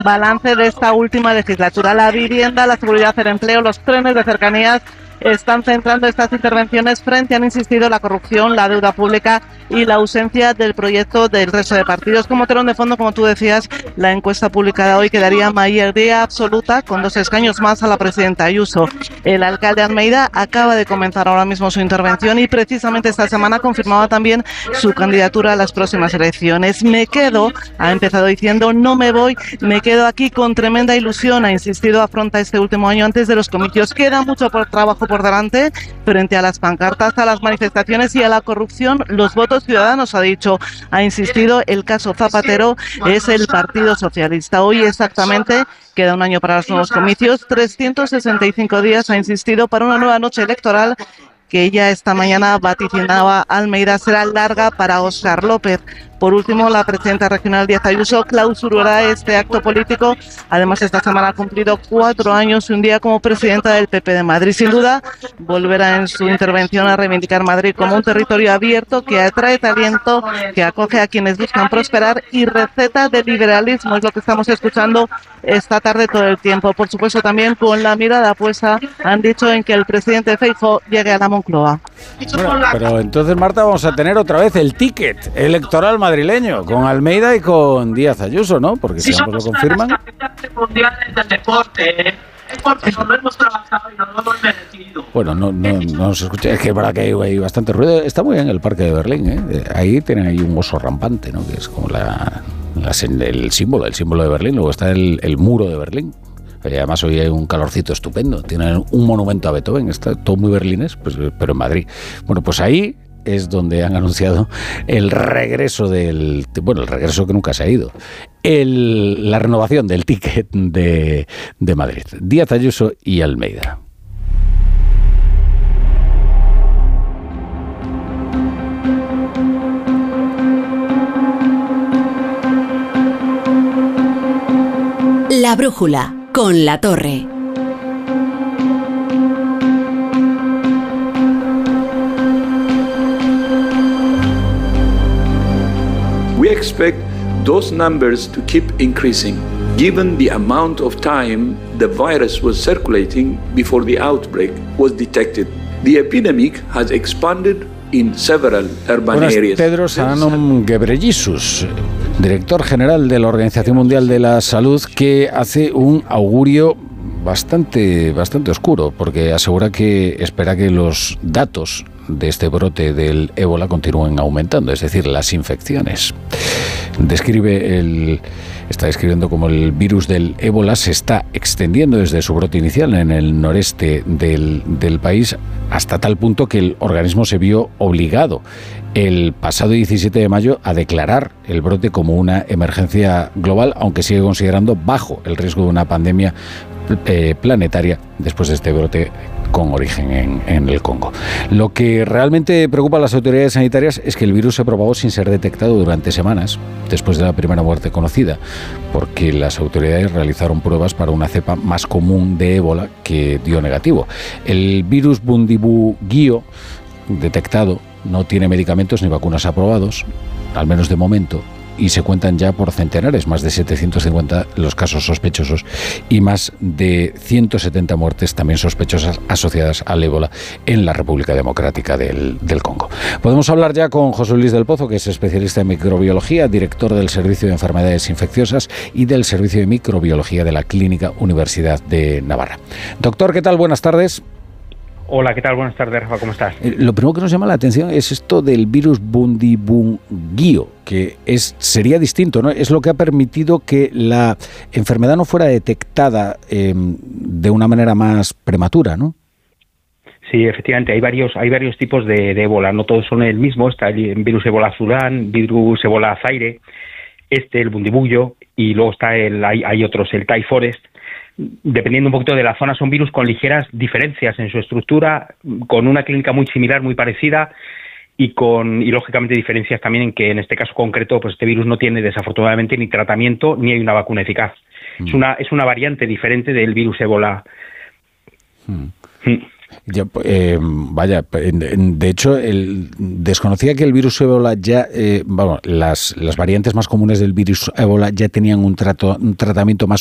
balance de esta última legislatura. La vivienda, la seguridad, el empleo, los trenes de cercanías están centrando estas intervenciones frente, han insistido, la corrupción, la deuda pública y la ausencia del proyecto del resto de partidos. Como telón de fondo, como tú decías, la encuesta publicada hoy que daría mayoría absoluta con 2 escaños más a la presidenta Ayuso. El alcalde Almeida acaba de comenzar ahora mismo su intervención y precisamente esta semana confirmaba también su candidatura a las próximas elecciones. Me quedo, ha empezado diciendo, no me voy, me quedo aquí con tremenda ilusión, ha insistido, afronta este último año antes de los comicios. Queda mucho trabajo por delante frente a las pancartas, a las manifestaciones y a la corrupción. Los votos ciudadanos, ha dicho, ha insistido, el caso Zapatero es el Partido Socialista. Hoy exactamente queda un año para los nuevos comicios, 365 días, ha insistido, para una nueva noche electoral que ya esta mañana vaticinaba Almeida será larga para Óscar López. Por último, la presidenta regional Díaz Ayuso clausurará este acto político. Además, esta semana ha cumplido 4 años y un día como presidenta del PP de Madrid. Sin duda, volverá en su intervención a reivindicar Madrid como un territorio abierto que atrae talento, que acoge a quienes buscan prosperar y receta de liberalismo. Es lo que estamos escuchando esta tarde todo el tiempo. Por supuesto, también con la mirada puesta, han dicho, en que el presidente Feijóo llegue a la Moncloa. Bueno, pero entonces, Marta, vamos a tener otra vez el ticket electoral madrileño con Almeida y con Díaz Ayuso, ¿no? Porque si ambos lo confirman. Bueno, no se escucha, es que para que hay bastante ruido. Está muy bien el Parque de Berlín, ¿eh? Ahí tienen ahí un oso rampante, ¿no? Que es como el símbolo de Berlín. Luego está el muro de Berlín. Además, hoy hay un calorcito estupendo. Tienen un monumento a Beethoven, está todo muy berlinés, pues, pero en Madrid. Bueno, pues ahí es donde han anunciado el regreso el regreso que nunca se ha ido, la renovación del ticket de Madrid. Díaz Ayuso y Almeida. La brújula con La Torre. We expect those numbers to keep increasing, given the amount of time the virus was circulating before the outbreak was detected. The epidemic has expanded in several urban areas. Tedros Adhanom Ghebreyesus, director general de la Organización Mundial de la Salud, que hace un augurio bastante oscuro, porque asegura que espera que los datos de este brote del ébola continúen aumentando, es decir, las infecciones. Está describiendo cómo el virus del ébola se está extendiendo desde su brote inicial en el noreste del país hasta tal punto que el organismo se vio obligado el pasado 17 de mayo a declarar el brote como una emergencia global, aunque sigue considerando bajo el riesgo de una pandemia planetaria después de este brote con origen en el Congo. Lo que realmente preocupa a las autoridades sanitarias es que el virus se propagó sin ser detectado durante semanas después de la primera muerte conocida, porque las autoridades realizaron pruebas para una cepa más común de ébola que dio negativo. El virus Bundibugyo detectado no tiene medicamentos ni vacunas aprobados, al menos de momento, y se cuentan ya por centenares, más de 750 los casos sospechosos y más de 170 muertes también sospechosas asociadas al ébola en la República Democrática del Congo. Podemos hablar ya con José Luis del Pozo, que es especialista en microbiología, director del Servicio de Enfermedades Infecciosas y del Servicio de Microbiología de la Clínica Universidad de Navarra. Doctor, ¿qué tal? Buenas tardes. Hola, ¿qué tal? Buenas tardes, Rafa, ¿cómo estás? Lo primero que nos llama la atención es esto del virus Bundibugyo, que sería distinto, ¿no? Es lo que ha permitido que la enfermedad no fuera detectada de una manera más prematura, ¿no? Sí, efectivamente, hay varios tipos de ébola, no todos son el mismo. Está el virus ébola Sudán, virus ébola Zaire, el Bundibugyo, y luego hay otros, el Tai Forest. Dependiendo un poquito de la zona, son virus con ligeras diferencias en su estructura, con una clínica muy similar, muy parecida, y lógicamente diferencias también en que en este caso concreto pues este virus no tiene desafortunadamente ni tratamiento ni hay una vacuna eficaz. Es una variante diferente del virus ébola. Vaya, de hecho, desconocía que el virus ébola ya, las variantes más comunes del virus ébola ya tenían un tratamiento más